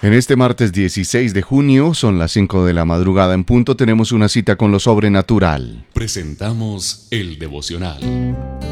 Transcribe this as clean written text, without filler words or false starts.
En este martes 16 de junio, son las 5 de la madrugada en punto, tenemos una cita con lo sobrenatural. Presentamos el devocional.